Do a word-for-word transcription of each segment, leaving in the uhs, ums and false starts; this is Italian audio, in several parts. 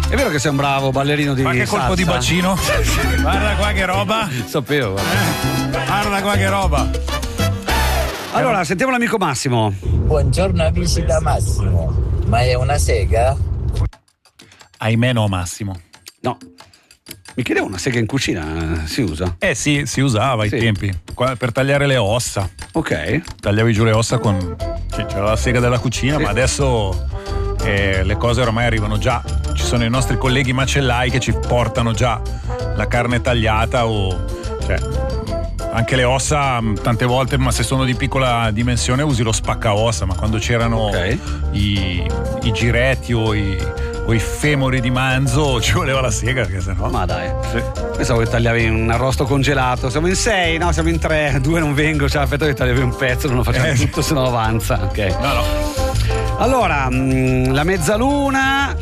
È vero che sei un bravo ballerino di Ma che colpo di bacino? Guarda qua che roba. Sapevo. Eh, guarda qua che roba. Allora, sentiamo l'amico Massimo. Buongiorno amici da Massimo. Ma è una sega? Ahimè no, Massimo. No. Mi chiedevo, una sega in cucina si usa? Eh sì, si usava ai Sì. tempi qua- per tagliare le ossa. Ok. Tagliavi giù le ossa con. Cioè, c'era la sega della cucina, Sì. ma adesso eh, le cose ormai arrivano già. Ci sono i nostri colleghi macellai che ci portano già la carne tagliata o. Cioè, anche le ossa tante volte, ma se sono di piccola dimensione usi lo spaccaossa, ma quando c'erano Ok. i, i giretti o i, o i femori di manzo ci voleva la sega, perché sennò. Ma dai. Pensavo che tagliavi un arrosto congelato. Siamo in sei, no, siamo in tre, due non vengo, cioè aspetta che tagliavi un pezzo, non lo facciamo Eh. tutto, se no avanza. Ok. No, no. Allora, mh, la mezzaluna,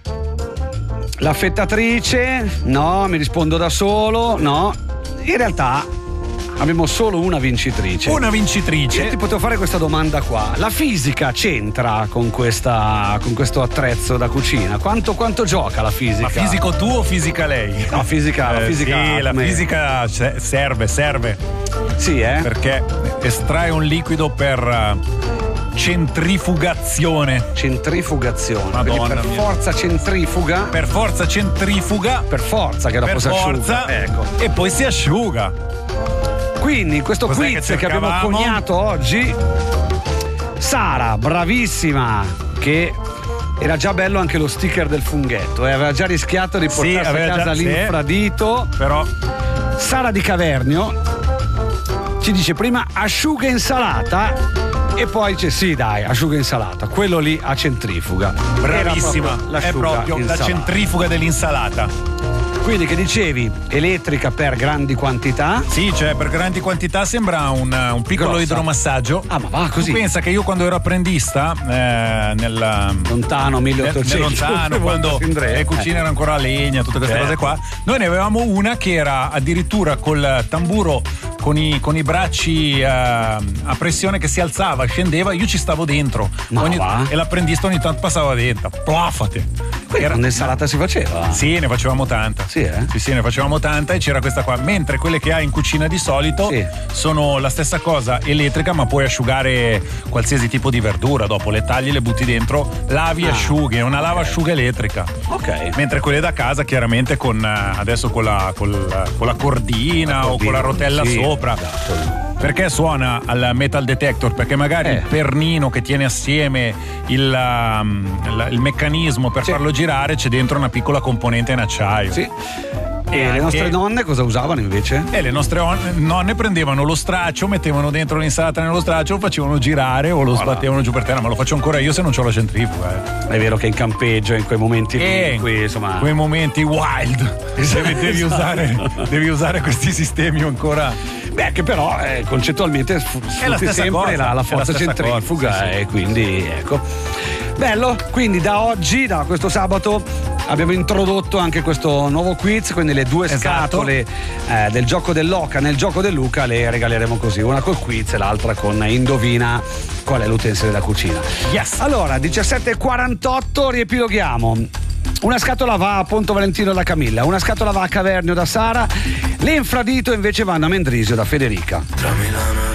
l'affettatrice, no, mi rispondo da solo, no. In realtà abbiamo solo una vincitrice. Una Io vincitrice. ti potevo fare questa domanda qua. La fisica c'entra con questa con questo attrezzo da cucina? Quanto, quanto gioca la fisica? Ma fisico tu o fisica lei? No, fisica, la Eh, fisica. sì, la come- fisica se- serve, serve. Sì, eh? Perché estrae un liquido per eh, centrifugazione. Centrifugazione. Madonna Quindi per mia. forza centrifuga. Per forza centrifuga. Per forza che dopo Per si asciuga. forza. Ecco. E poi si asciuga. Quindi in questo Cos'è quiz che che, abbiamo cercavamo? coniato oggi, Sara, bravissima, che era già bello anche lo sticker del funghetto, eh, aveva già rischiato di Sì, portarsi a aveva casa già- sì. l'infradito. Però Sara di Cavernio ci dice prima asciuga insalata e poi dice sì dai, asciuga insalata, quello lì a centrifuga. Era bravissima. proprio È l'asciuga proprio la insalata. centrifuga dell'insalata. Quindi che dicevi, elettrica per grandi quantità. Sì, cioè per grandi quantità sembra un, un piccolo Grossa. idromassaggio. Ah, ma va così? Tu pensa che io quando ero apprendista eh, nel Lontano nel, milleottocento. nel lontano, quando le cucine erano ancora a legna, tutte queste Certo. cose qua, noi ne avevamo una che era addirittura col tamburo con i, con i bracci eh, a pressione che si alzava, scendeva, io ci stavo dentro. Ma Ogni- va? e l'apprendista ogni tanto passava dentro. Plafate. Quindi Era- con l'insalata si faceva? Sì, ne facevamo tanta. Sì, eh? Sì, sì, ne facevamo tanta e c'era questa qua. Mentre quelle che hai in cucina di solito Sì. sono la stessa cosa elettrica, ma puoi asciugare qualsiasi tipo di verdura. Dopo le tagli, le butti dentro, lavi e Ah, asciughi. È una lava asciuga elettrica. Ok. Mentre quelle da casa, chiaramente, con eh, adesso con la, col- con la cordina o con la rotella Sì, sopra. esatto. Perché suona al metal detector? Perché magari Eh. il pernino che tiene assieme il, um, il- il meccanismo per Sì. farlo girare c'è dentro una piccola componente in acciaio. Sì. E anche- le nostre nonne cosa usavano invece? E le nostre on- nonne prendevano lo straccio, mettevano dentro l'insalata nello straccio, lo facevano girare o lo Voilà. sbattevano giù per terra, ma lo faccio ancora io se non ho la centrifuga. Eh. È vero che in campeggio, in quei momenti lì, E in cui insomma. quei momenti wild devi, devi Esatto. usare, devi usare questi sistemi ancora. Beh, che però eh, concettualmente sf- la sfrutti stessa sempre cosa, la, la è la forza stessa centrifuga cosa, sì, sì. e quindi ecco. Bello, quindi da oggi, da questo sabato, abbiamo introdotto anche questo nuovo quiz, quindi le due Esatto. scatole eh, del gioco dell'Oca nel gioco del Luca le regaleremo così, una col quiz e l'altra con indovina qual è l'utensile da cucina. Yes. Allora, diciassette e quarantotto, riepiloghiamo. Una scatola va a Ponto Valentino da Camilla, una scatola va a Cavernio da Sara, l'infradito invece va a Mendrisio da Federica. Tra Milano